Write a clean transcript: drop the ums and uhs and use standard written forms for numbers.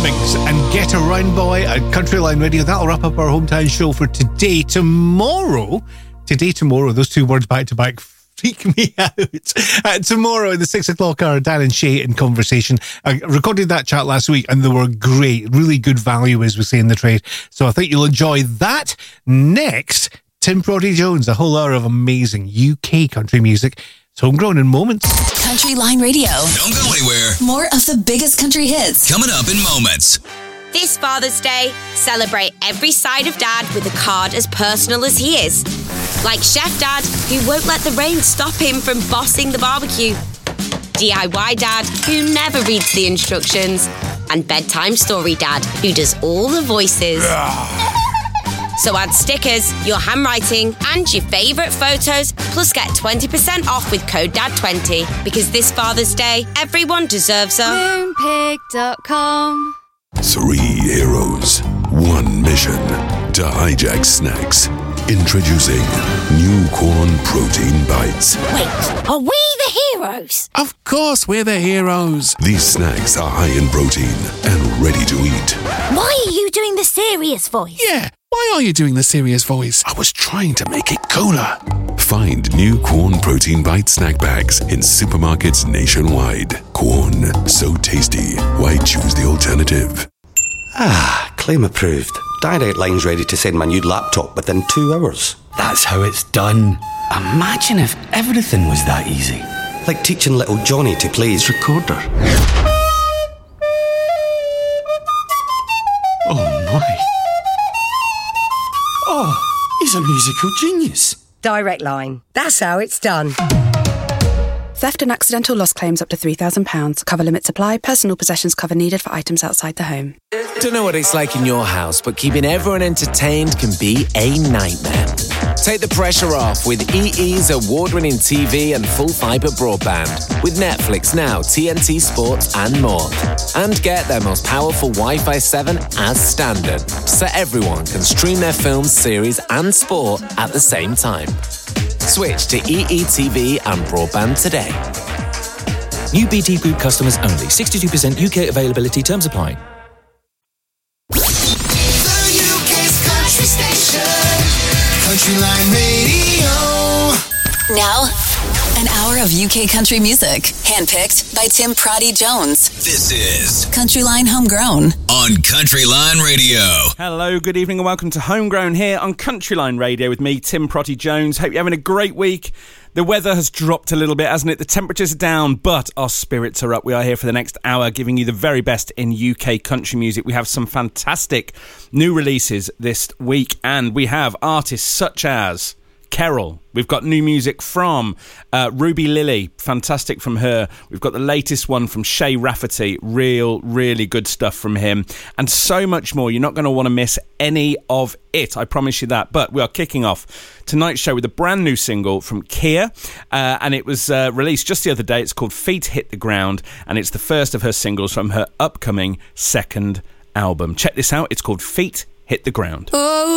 Cummings and Get Around Boy at Countryline Radio. That'll wrap up our hometown show for today. Tomorrow, those two words back to back freak me out. Tomorrow in the 6 o'clock hour, Dan and Shay in conversation. I recorded that chat last week and they were great. Really good value, as we say in the trade. So I think you'll enjoy that. Next, Tim Proddy Jones, a whole hour of amazing UK country music. It's homegrown in moments. Countryline Radio. Don't go anywhere. More of the biggest country hits. Coming up in moments. This Father's Day, celebrate every side of Dad with a card as personal as he is. Like Chef Dad, who won't let the rain stop him from bossing the barbecue. DIY Dad, who never reads the instructions. And Bedtime Story Dad, who does all the voices. So add stickers, your handwriting, and your favourite photos, plus get 20% off with code DAD20. Because this Father's Day, everyone deserves a Moonpig.com. 3 heroes, 1 mission to hijack snacks. Introducing new corn protein bites. Wait, are we the heroes? Of course we're the heroes. These snacks are high in protein and ready to eat. Why are you doing the serious voice? Yeah, why are you doing the serious voice? I was trying to make it cooler. Find new corn protein bite snack bags in supermarkets nationwide. Corn, so tasty. Why choose the alternative? Claim approved. Direct Line's ready to send my new laptop within 2 hours. That's how it's done. Imagine if everything was that easy. Like teaching little Johnny to play his recorder. Oh my. Oh, he's a musical genius. Direct Line. That's how it's done. Theft and accidental loss claims up to £3,000. Cover limits apply. Personal possessions cover needed for items outside the home. Don't know what it's like in your house, but keeping everyone entertained can be a nightmare. Take the pressure off with EE's award-winning TV and full fibre broadband with Netflix Now, TNT Sports and more. And get their most powerful Wi-Fi 7 as standard, so everyone can stream their films, series and sport at the same time. Switch to EE TV and broadband today. New BT Group customers only. 62% UK availability. Terms apply. The UK's country station, Countryline Radio. Now, an hour of UK country music, handpicked by Tim Proddy Jones. This is Countryline Homegrown on Countryline Radio. Hello, good evening and welcome to Homegrown here on Countryline Radio with me, Tim Proddy Jones. Hope you're having a great week. The weather has dropped a little bit, hasn't it? The temperatures are down, but our spirits are up. We are here for the next hour, giving you the very best in UK country music. We have some fantastic new releases this week, and we have artists such as Kerrol. We've got new music from Ruby Lily, fantastic from her. We've got the latest one from Shay Rafferty, really good stuff from him, and so much more. You're not going to want to miss any of it, I promise you that. But we are kicking off tonight's show with a brand new single from Kia, and it was released just the other day. It's called Feet Hit the Ground, and it's the first of her singles from her upcoming second album. Check this out, it's called Feet Hit the Ground. Oh.